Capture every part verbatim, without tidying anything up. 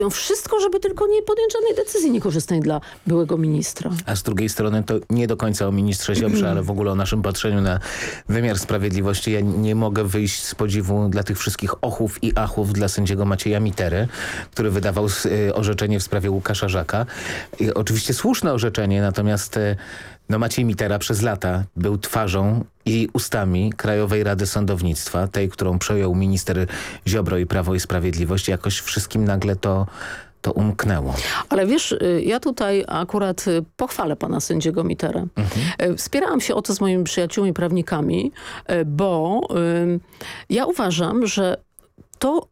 wszystko, żeby tylko nie podjąć żadnej decyzji niekorzystnej dla byłego ministra. A z drugiej strony to nie do końca o ministrze Ziobrze, ale w ogóle o naszym patrzeniu na wymiar sprawiedliwości. Ja nie mogę wyjść z podziwu dla tych wszystkich ochów i achów dla sędziego Macieja Mitery, który wydawał y, orzeczenie w sprawie Łukasza Żaka. I oczywiście słuszne orzeczenie, natomiast y, no Maciej Mitera przez lata był twarzą i ustami Krajowej Rady Sądownictwa, tej, którą przejął minister Ziobro i Prawo i Sprawiedliwość. Jakoś wszystkim nagle to to umknęło. Ale wiesz, ja tutaj akurat pochwalę pana sędziego Miterę. Mhm. Wspierałam się o to z moimi przyjaciółmi prawnikami, bo ja uważam, że to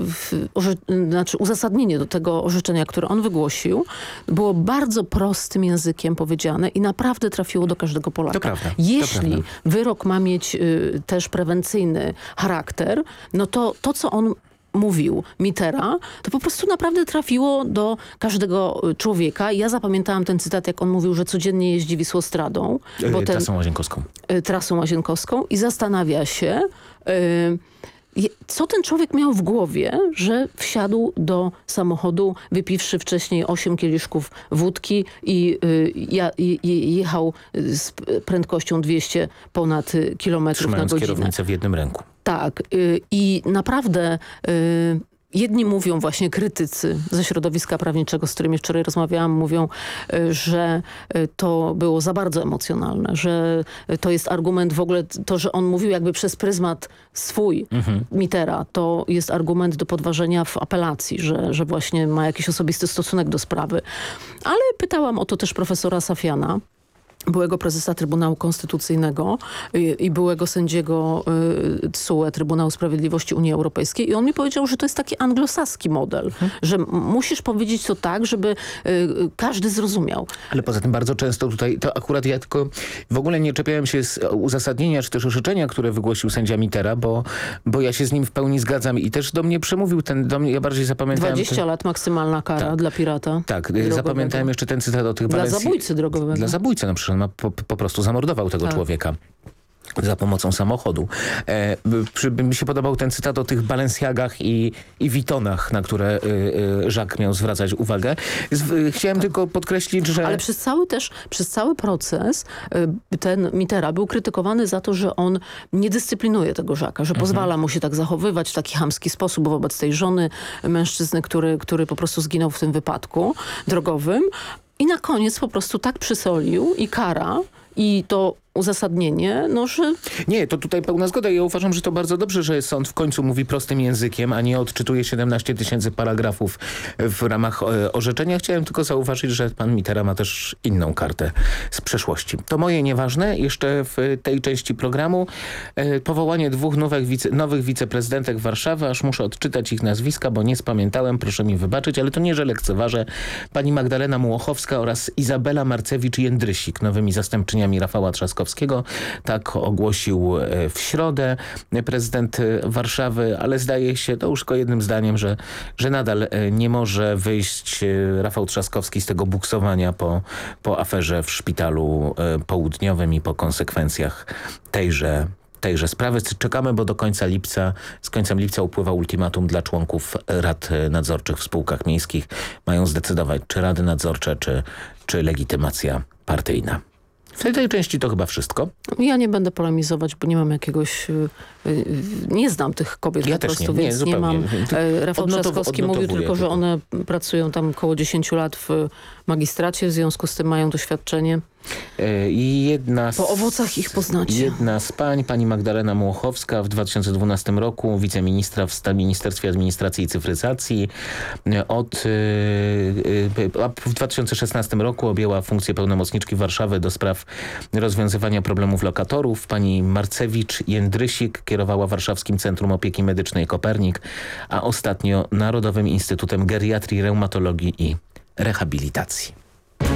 znaczy uzasadnienie do tego orzeczenia, które on wygłosił, było bardzo prostym językiem powiedziane i naprawdę trafiło do każdego Polaka. To prawda, Jeśli to prawda. wyrok ma mieć y, też prewencyjny charakter, no to to, co on mówił Mitera, to po prostu naprawdę trafiło do każdego człowieka. Ja zapamiętałam ten cytat, jak on mówił, że codziennie jeździ Wisłostradą. Yy, bo ten, trasą łazienkowską. Y, trasą łazienkowską i zastanawia się, y, co ten człowiek miał w głowie, że wsiadł do samochodu, wypiwszy wcześniej osiem kieliszków wódki i, y, ja, i jechał z prędkością dwieście ponad kilometrów na godzinę. Trzymając kierownicę w jednym ręku. Tak. Y, I naprawdę... Y, Jedni mówią, właśnie krytycy ze środowiska prawniczego, z którymi wczoraj rozmawiałam, mówią, że to było za bardzo emocjonalne, że to jest argument w ogóle, to, że on mówił jakby przez pryzmat swój, mhm. Mitera, to jest argument do podważenia w apelacji, że, że właśnie ma jakiś osobisty stosunek do sprawy. Ale pytałam o to też profesora Safiana, byłego prezesa Trybunału Konstytucyjnego i, i byłego sędziego y, T S U E, Trybunału Sprawiedliwości Unii Europejskiej, i on mi powiedział, że to jest taki anglosaski model, hmm. że musisz powiedzieć to tak, żeby y, każdy zrozumiał. Ale poza tym bardzo często tutaj, to akurat ja tylko w ogóle nie czepiałem się z uzasadnienia, czy też orzeczenia, które wygłosił sędzia Mitera, bo, bo ja się z nim w pełni zgadzam i też do mnie przemówił ten, do mnie, ja bardziej zapamiętałem... dwadzieścia ten... lat maksymalna kara tak. dla pirata. Tak, drogowego. Zapamiętałem jeszcze ten cytat o tych... Dla Balencji... zabójcy drogowego. Dla zabójcy, no przecież on ma po, po prostu zamordował tego tak. człowieka za pomocą samochodu. E, przy, mi się podobał ten cytat o tych Balenciagach i, i Vuittonach, na które y, y, Jacques miał zwracać uwagę. Z, y, chciałem tak. tylko podkreślić, że... Ale przez cały też, przez cały proces y, ten Mitera był krytykowany za to, że on nie dyscyplinuje tego Jacques'a, że mhm. pozwala mu się tak zachowywać w taki chamski sposób wobec tej żony mężczyzny, który, który po prostu zginął w tym wypadku drogowym. I na koniec po prostu tak przysolił i kara, i to uzasadnienie, no że... Nie, to tutaj pełna zgoda. Ja uważam, że to bardzo dobrze, że sąd w końcu mówi prostym językiem, a nie odczytuje siedemnaście tysięcy paragrafów w ramach e, orzeczenia. Chciałem tylko zauważyć, że pan Mitera ma też inną kartę z przeszłości. To moje nieważne. Jeszcze w tej części programu e, powołanie dwóch nowych, wice, nowych wiceprezydentek Warszawy, aż muszę odczytać ich nazwiska, bo nie spamiętałem, proszę mi wybaczyć, ale to nie, że lekceważę. Pani Magdalena Mułochowska oraz Izabela Marcewicz-Jędrysik, nowymi zastępczyniami Rafała Trzaskowskiego. Tak ogłosił w środę prezydent Warszawy, ale zdaje się, to już tylko jednym zdaniem, że, że nadal nie może wyjść Rafał Trzaskowski z tego buksowania po, po aferze w Szpitalu Południowym i po konsekwencjach tejże tejże sprawy. Czekamy, bo do końca lipca, z końcem lipca upływa ultimatum dla członków rad nadzorczych w spółkach miejskich. Mają zdecydować, czy rady nadzorcze, czy, czy legitymacja partyjna. W tej, tej części to chyba wszystko. Ja nie będę polemizować, bo nie mam jakiegoś... Nie znam tych kobiet ja po prostu, nie, więc nie, nie mam... Rafał Odnotow- Trzaskowski mówił tylko, że one pracują tam około dziesięciu lat w magistracie, w związku z tym mają doświadczenie. I jedna z, po owocach ich poznacie. Jedna z pań, pani Magdalena Mułochowska, w dwa tysiące dwunastym roku wiceministra w Ministerstwie Administracji i Cyfryzacji. Od, w dwa tysiące szesnastym roku objęła funkcję pełnomocniczki Warszawy do spraw rozwiązywania problemów lokatorów. Pani Marcewicz-Jędrysik kierowała Warszawskim Centrum Opieki Medycznej Kopernik, a ostatnio Narodowym Instytutem Geriatrii, Reumatologii i Rehabilitacji.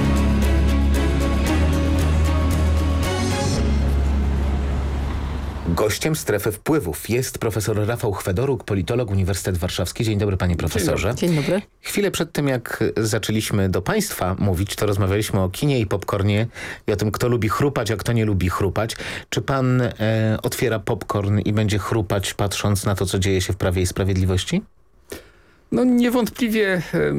Gościem Strefy Wpływów jest profesor Rafał Chwedoruk, politolog, Uniwersytet Warszawski. Dzień dobry, panie profesorze. Dzień dobry. Chwilę przed tym, jak zaczęliśmy do państwa mówić, to rozmawialiśmy o kinie i popcornie i o tym, kto lubi chrupać, a kto nie lubi chrupać. Czy pan e, otwiera popcorn i będzie chrupać, patrząc na to, co dzieje się w Prawie i Sprawiedliwości? No niewątpliwie